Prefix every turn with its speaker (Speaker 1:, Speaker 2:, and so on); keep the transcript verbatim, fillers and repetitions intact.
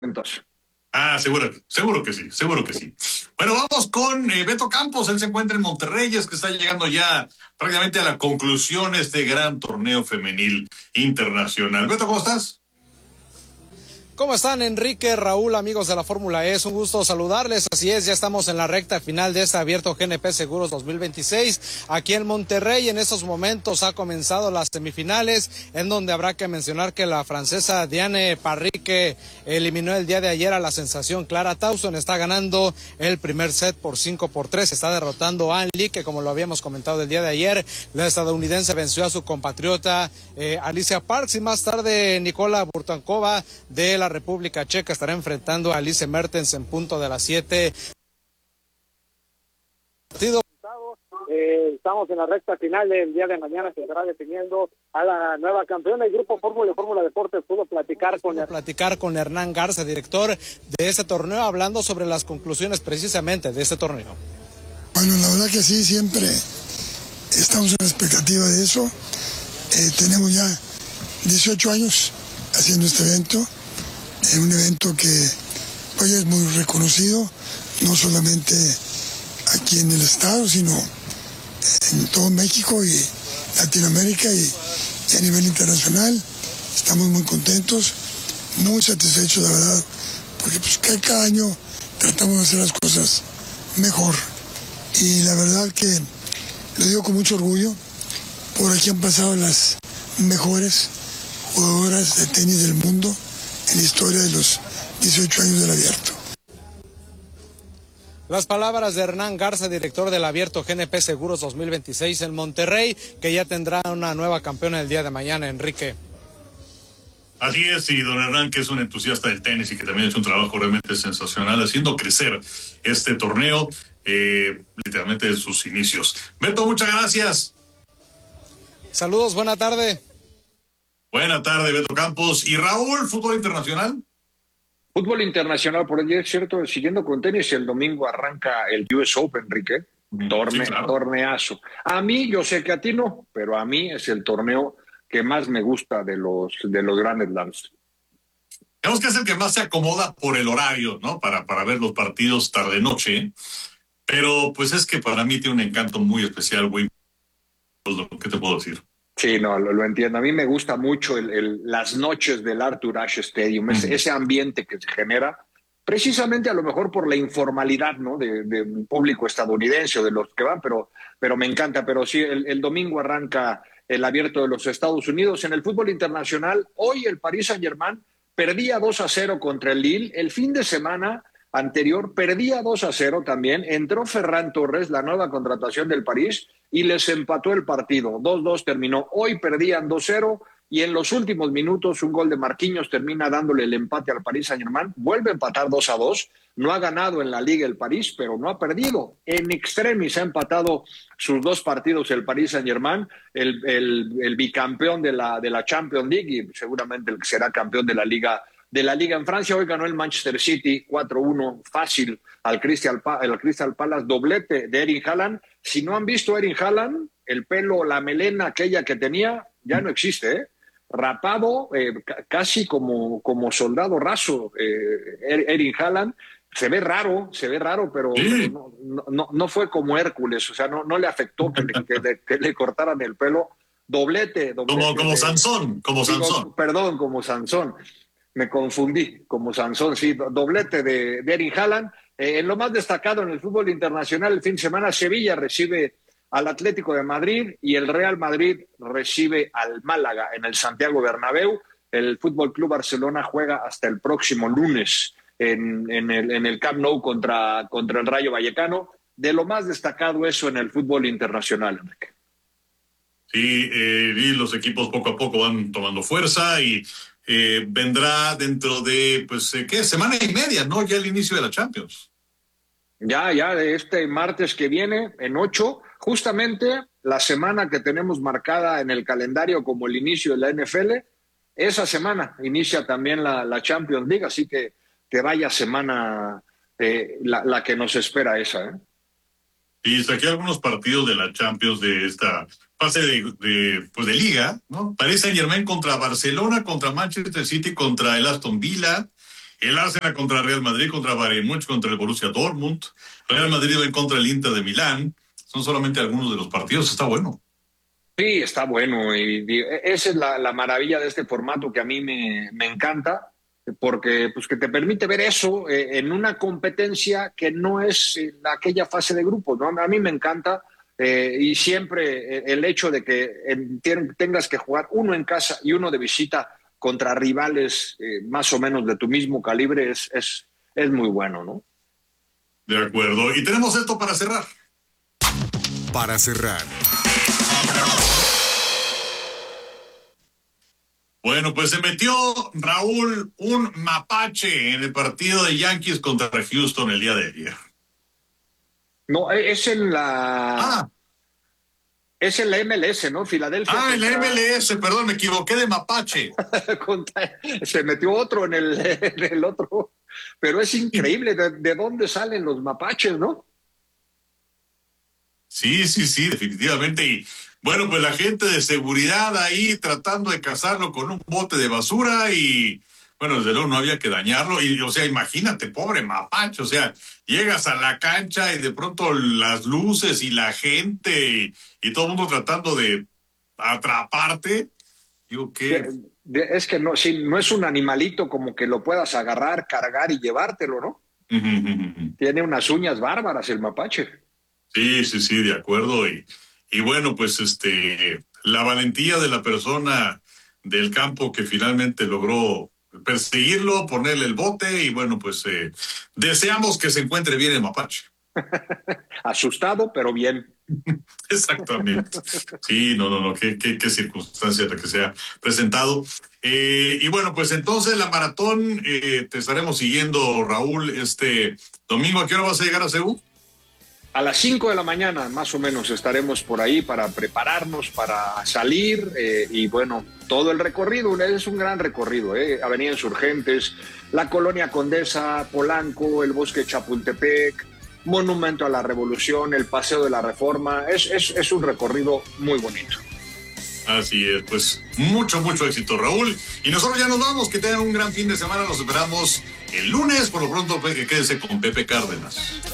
Speaker 1: Entonces.
Speaker 2: Ah, seguro, seguro que sí, seguro que sí. Bueno, vamos con eh, Beto Campos. Él se encuentra en Monterrey, es que está llegando ya prácticamente a la conclusión de este gran torneo femenil internacional. Beto, ¿cómo estás?
Speaker 3: ¿Cómo están, Enrique, Raúl, amigos de la Fórmula E? Es un gusto saludarles. Así es, ya estamos en la recta final de este abierto G N P Seguros dos mil veintiséis. Aquí en Monterrey, en estos momentos ha comenzado las semifinales, en donde habrá que mencionar que la francesa Diane Parry, que eliminó el día de ayer a la sensación Clara Tauson, está ganando el primer set por cinco por tres. Está derrotando a Ann Lee, que como lo habíamos comentado el día de ayer, la estadounidense venció a su compatriota eh, Alicia Parks, y más tarde Nicola Burtankova de la República Checa estará enfrentando a Alice Mertens en punto de las siete.
Speaker 4: Eh, estamos en la recta final del día de mañana, se estará definiendo a la nueva campeona del grupo Fórmula y Fórmula Deportes. Pudo platicar con
Speaker 3: Pudo platicar con Hernán Garza, director de este torneo, hablando sobre las conclusiones precisamente de este torneo.
Speaker 5: Bueno, la verdad que sí, siempre estamos en la expectativa de eso. Eh, tenemos ya dieciocho años haciendo este evento. Es un evento que hoy es muy reconocido, no solamente aquí en el estado, sino en todo México y Latinoamérica y, y a nivel internacional. Estamos muy contentos, muy satisfechos, la verdad, porque pues cada año tratamos de hacer las cosas mejor. Y la verdad que lo digo con mucho orgullo, por aquí han pasado las mejores jugadoras de tenis del mundo en la historia de los dieciocho años del abierto.
Speaker 3: Las palabras de Hernán Garza, director del abierto G N P Seguros dos mil veintiséis en Monterrey, que ya tendrá una nueva campeona el día de mañana, Enrique.
Speaker 2: Así es, y don Hernán, que es un entusiasta del tenis y que también ha hecho un trabajo realmente sensacional haciendo crecer este torneo, eh, literalmente de sus inicios. Beto, muchas gracias.
Speaker 3: Saludos, buena tarde.
Speaker 2: Buena tarde, Beto Campos. ¿Y Raúl, fútbol internacional?
Speaker 1: Fútbol internacional, por allí es cierto, siguiendo con tenis, el domingo arranca el U S Open, Enrique. Torne, sí, claro. Torneazo. A mí, yo sé que a ti no, pero a mí es el torneo que más me gusta de los, de los grandes Slams.
Speaker 2: Digamos que es el que más se acomoda por el horario, ¿no? Para, para ver los partidos tarde-noche. Pero pues es que para mí tiene un encanto muy especial, güey. ¿Qué te puedo decir?
Speaker 1: Sí, no, lo, lo entiendo. A mí me gusta mucho el, el, las noches del Arthur Ashe Stadium, uh-huh. ese, ese ambiente que se genera, precisamente a lo mejor por la informalidad, ¿no? De, de un público estadounidense o de los que van, pero, pero me encanta. Pero sí, el, el domingo arranca el abierto de los Estados Unidos. En el fútbol internacional, hoy el Paris Saint-Germain perdía dos a cero contra el Lille. El fin de semana anterior perdía dos a cero también. Entró Ferran Torres, la nueva contratación del París, y les empató el partido. dos dos terminó. Hoy perdían dos cero y en los últimos minutos un gol de Marquinhos termina dándole el empate al Paris Saint-Germain. Vuelve a empatar dos a dos. No ha ganado en la Liga el París, pero no ha perdido. En extremis ha empatado sus dos partidos el Paris Saint-Germain, el, el, el bicampeón de la, de la Champions League y seguramente el que será campeón de la Liga de la Liga en Francia. Hoy ganó el Manchester City cuatro uno fácil al Crystal, al Crystal Palace, doblete de Erling Haaland. Si no han visto a Erling Haaland, el pelo, la melena aquella que tenía, ya no existe, ¿eh? Rapado, eh, casi como, como soldado raso, eh, Erling Haaland. Se ve raro, se ve raro, pero,
Speaker 2: sí.
Speaker 1: pero no, no, no fue como Hércules, o sea, no, no le afectó que le, que le, que le cortaran el pelo. Doblete, doblete.
Speaker 2: Como, como de, Sansón, como digo, Sansón.
Speaker 1: Perdón, como Sansón. Me confundí, como Sansón, sí, doblete de, de Erling Haaland. Eh, en lo más destacado en el fútbol internacional, el fin de semana, Sevilla recibe al Atlético de Madrid y el Real Madrid recibe al Málaga en el Santiago Bernabéu. El Fútbol Club Barcelona juega hasta el próximo lunes en, en, el, en el Camp Nou contra, contra el Rayo Vallecano. De lo más destacado eso en el fútbol internacional, Enrique.
Speaker 2: Sí, eh, y los equipos poco a poco van tomando fuerza y eh, vendrá dentro de, pues, eh, ¿qué? Semana y media, ¿no? Ya el inicio de la Champions.
Speaker 1: Ya, ya, de este martes que viene, en ocho, justamente la semana que tenemos marcada en el calendario como el inicio de la N F L, esa semana inicia también la, la Champions League, así que que vaya semana eh, la, la que nos espera esa, ¿eh?
Speaker 2: Y saqué algunos partidos de la Champions de esta fase de, de, pues de Liga, ¿no? Paris Saint-Germain contra Barcelona, contra Manchester City, contra el Aston Villa, el Arsenal contra Real Madrid, contra Bayern Múnich, contra el Borussia Dortmund, Real Madrid va en contra del Inter de Milán. Son solamente algunos de los partidos, está bueno.
Speaker 1: Sí, está bueno, y, y esa es la, la maravilla de este formato que a mí me, me encanta, porque pues que te permite ver eso eh, en una competencia que no es en aquella fase de grupos, ¿no? A mí me encanta, eh, y siempre eh, el hecho de que en, tengas que jugar uno en casa y uno de visita contra rivales eh, más o menos de tu mismo calibre es, es, es muy bueno, ¿no?
Speaker 2: De acuerdo, y tenemos esto para cerrar.
Speaker 6: Para cerrar.
Speaker 2: Bueno, pues se metió, Raúl, un mapache en el partido de Yankees contra Houston el día de ayer.
Speaker 1: No, es en la...
Speaker 2: Ah.
Speaker 1: Es en la M L S, ¿no? Filadelfia.
Speaker 2: Ah,
Speaker 1: contra...
Speaker 2: en la M L S, perdón, me equivoqué de mapache.
Speaker 1: Se metió otro en el, en el otro. Pero es increíble de, de dónde salen los mapaches, ¿no?
Speaker 2: Sí, sí, sí, definitivamente. Y bueno, pues la gente de seguridad ahí tratando de cazarlo con un bote de basura y, bueno, desde luego no había que dañarlo. Y, o sea, imagínate, pobre mapache, o sea, llegas a la cancha y de pronto las luces y la gente y, y todo el mundo tratando de atraparte. Digo, ¿qué?
Speaker 1: De, de, es que no, sí, no es un animalito como que lo puedas agarrar, cargar y llevártelo, ¿no? Tiene unas uñas bárbaras el mapache.
Speaker 2: Sí, sí, sí, de acuerdo. Y, y bueno, pues este, la valentía de la persona del campo que finalmente logró perseguirlo, ponerle el bote y bueno, pues eh, deseamos que se encuentre bien el mapache.
Speaker 1: Asustado, pero bien.
Speaker 2: Exactamente. Sí, no, no, no, qué, qué, qué circunstancia la que se ha presentado. Eh, y bueno, pues entonces la maratón eh, te estaremos siguiendo, Raúl, este domingo. ¿A qué hora vas a llegar a Seúl?
Speaker 1: A las cinco de la mañana, más o menos, estaremos por ahí para prepararnos, para salir, eh, y bueno, todo el recorrido, es un gran recorrido, eh, Avenida Insurgentes, la Colonia Condesa, Polanco, el Bosque Chapultepec, Monumento a la Revolución, el Paseo de la Reforma, es, es, es un recorrido muy bonito.
Speaker 2: Así es, pues mucho, mucho éxito, Raúl. Y nosotros ya nos vamos, que tengan un gran fin de semana, los esperamos el lunes, por lo pronto pues que quédese con Pepe Cárdenas.